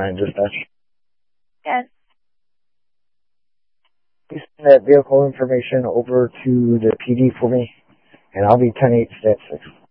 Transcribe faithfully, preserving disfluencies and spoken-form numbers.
nine dispatch. Yes. Please send that vehicle information over to the P D for me, and I'll be ten eight stat six.